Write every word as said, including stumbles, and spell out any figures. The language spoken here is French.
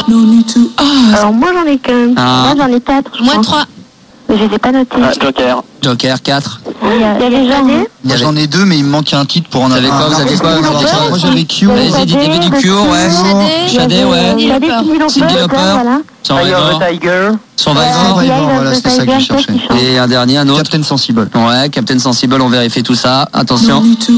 Alors moi j'en ai qu'un. Ah. Moi j'en ai quatre. je Moins pense. trois. Mais je les ai pas notés. Ah, Joker. Joker, quatre. Il y a, il y a déjà Moi j'en ai deux, mais il me manque un titre pour en Vous avez avoir quoi, un. vous avez quoi, vous avez quoi Moi j'avais Q. Allez-y, début du Cure, ouais. Shadé, ouais. Shadé, Cyndi Lauper. voilà. Survivor. Tiger. Survivor. Survivor, voilà, c'était ça que je cherchais. Et un dernier, un autre. Captain Sensible. Ouais, Captain Sensible, on vérifie tout ça. Attention.